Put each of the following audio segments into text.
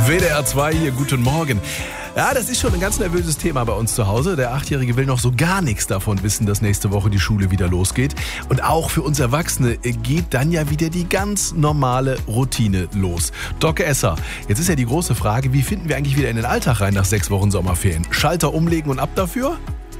WDR 2 hier, guten Morgen. Ja, das ist schon ein ganz nervöses Thema bei uns zu Hause. Der 8-Jährige will noch so gar nichts davon wissen, dass nächste Woche die Schule wieder losgeht. Und auch für uns Erwachsene geht dann ja wieder die ganz normale Routine los. Doc Esser, jetzt ist ja die große Frage, wie finden wir eigentlich wieder in den Alltag rein nach 6 Wochen Sommerferien? Schalter umlegen und ab dafür?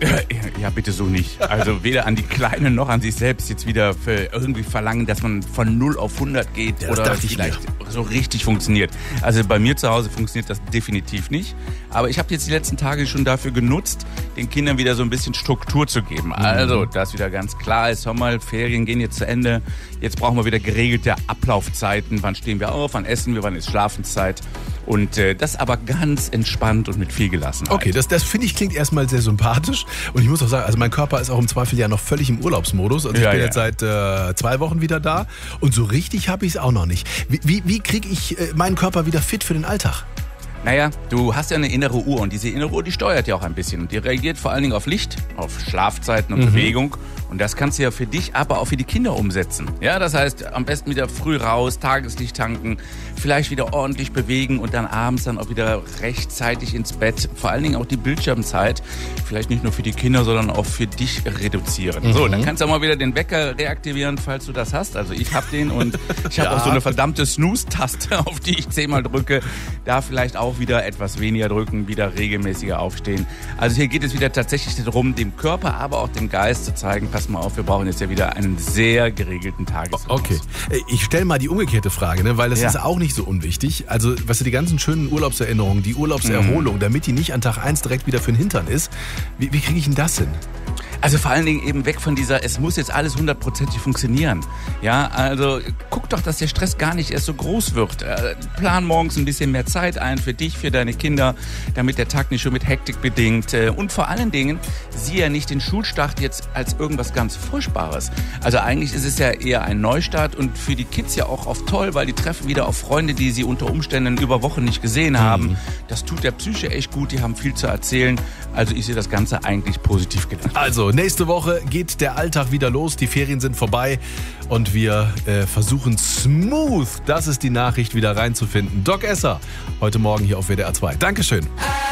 Ja, bitte so nicht. Also weder an die Kleinen noch an sich selbst jetzt wieder irgendwie verlangen, dass man von 0 auf 100 geht Ja, oder vielleicht so richtig funktioniert. Also bei mir zu Hause funktioniert das definitiv nicht. Aber ich habe jetzt die letzten Tage schon dafür genutzt, den Kindern wieder so ein bisschen Struktur zu geben. Also, dass wieder ganz klar ist, Sommerferien gehen jetzt zu Ende. Jetzt brauchen wir wieder geregelte Ablaufzeiten. Wann stehen wir auf, wann essen wir, wann ist Schlafenszeit. Und das aber ganz entspannt und mit viel Gelassenheit. Okay, das finde ich klingt erstmal sehr sympathisch. Und ich muss auch sagen, also mein Körper ist auch im Zweifel ja noch völlig im Urlaubsmodus. Also ich bin jetzt seit 2 Wochen wieder da und so richtig habe ich es auch noch nicht. Wie kriege ich meinen Körper wieder fit für den Alltag? Naja, du hast ja eine innere Uhr und diese innere Uhr, die steuert ja auch ein bisschen. Und die reagiert vor allen Dingen auf Licht, auf Schlafzeiten und Bewegung. Und das kannst du ja für dich, aber auch für die Kinder umsetzen. Ja, das heißt, am besten wieder früh raus, Tageslicht tanken, vielleicht wieder ordentlich bewegen und dann abends dann auch wieder rechtzeitig ins Bett. Vor allen Dingen auch die Bildschirmzeit, vielleicht nicht nur für die Kinder, sondern auch für dich reduzieren. So, dann kannst du auch mal wieder den Wecker reaktivieren, falls du das hast. Also ich habe den und ich habe auch so eine verdammte Snooze-Taste, auf die ich 10-mal drücke. Da vielleicht auch wieder etwas weniger drücken, wieder regelmäßiger aufstehen. Also hier geht es wieder tatsächlich darum, dem Körper, aber auch dem Geist zu zeigen, pass mal auf, wir brauchen jetzt ja wieder einen sehr geregelten Tagesrhythmus. Okay, ich stelle mal die umgekehrte Frage, ne? Weil das ist auch nicht so unwichtig. Also, weißt du, die ganzen schönen Urlaubserinnerungen, die Urlaubserholung, damit die nicht an Tag 1 direkt wieder für den Hintern ist, wie kriege ich denn das hin? Also vor allen Dingen eben weg von dieser, es muss jetzt alles 100%ig funktionieren. Ja, also guck doch, dass der Stress gar nicht erst so groß wird. Plan morgens ein bisschen mehr Zeit ein für dich, für deine Kinder, damit der Tag nicht schon mit Hektik bedingt. Und vor allen Dingen, sieh ja nicht den Schulstart jetzt als irgendwas ganz Furchtbares. Also eigentlich ist es ja eher ein Neustart und für die Kids ja auch oft toll, weil die treffen wieder auf Freunde, die sie unter Umständen über Wochen nicht gesehen haben. Das tut der Psyche echt gut, die haben viel zu erzählen. Also ich sehe das Ganze eigentlich positiv gedacht. Also, nächste Woche geht der Alltag wieder los, die Ferien sind vorbei und wir versuchen smooth, das ist die Nachricht, wieder reinzufinden. Doc Esser, heute Morgen hier auf WDR 2. Dankeschön.